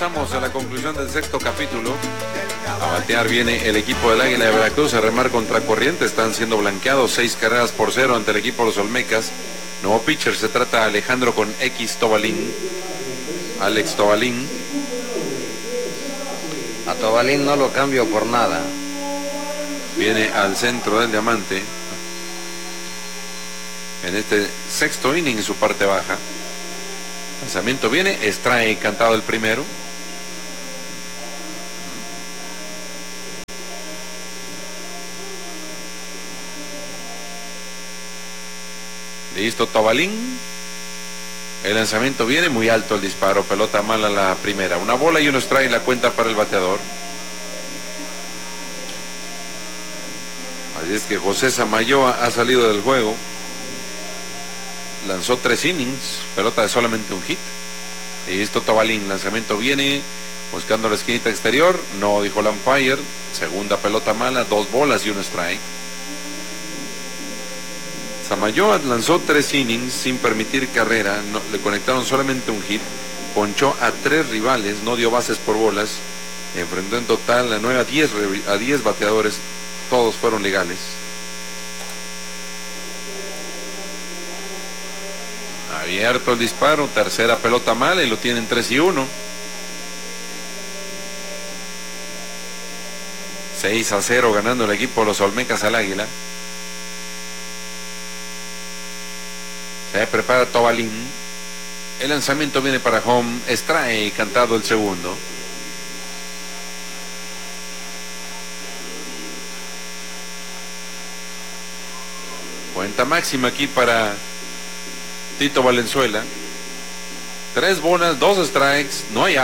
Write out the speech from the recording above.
pasamos a la conclusión del sexto capítulo. A batear viene el equipo del Águila de Veracruz a remar contra corriente. Están siendo blanqueados 6 carreras por 0 ante el equipo de los Olmecas. Nuevo pitcher, se trata Alejandro con X Tobalín. Alex Tobalín. A Tobalín no lo cambio por nada. Viene al centro del diamante. En este sexto inning, en su parte baja. Lanzamiento viene, extrae cantado el primero. Listo Tobalín. El lanzamiento viene, muy alto el disparo, pelota mala la primera. Una bola y un strike la cuenta para el bateador. Así es que José Samayoa ha salido del juego. Lanzó 3 innings, pelota de solamente un hit. Y listo Tobalín, lanzamiento viene, buscando la esquinita exterior, no dijo el umpire. Segunda pelota mala, 2 bolas y un strike. Samayoa lanzó 3 innings sin permitir carrera, le conectaron solamente un hit, ponchó a 3 rivales, no dio bases por bolas, enfrentó en total a 9 a 10 bateadores, todos fueron legales. Abierto el disparo, tercera pelota mala y lo tienen 3-1. 6-0 ganando el equipo de los Olmecas al Águila. Se prepara Tobalín. El lanzamiento viene para home. Extrae cantado el segundo. Cuenta máxima aquí para Tito Valenzuela. 3 bolas, 2 strikes. No hay